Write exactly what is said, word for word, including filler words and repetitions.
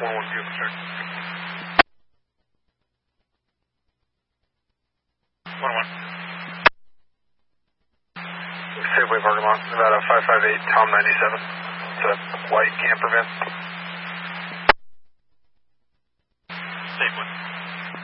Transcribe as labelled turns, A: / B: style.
A: one one vehicle check. one one. Safeway parking lot, Nevada five five eight, Tom ninety-seven. It's a white camper van. Safeway.